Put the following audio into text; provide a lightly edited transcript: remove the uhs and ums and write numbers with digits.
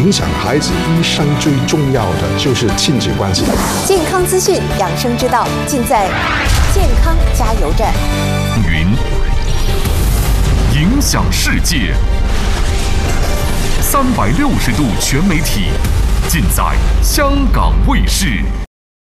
影响孩子一生最重要的就是亲子关系。 健康资讯、养生之道，尽在健康加油站。 云影响世界，360度全媒体，尽在香港卫视。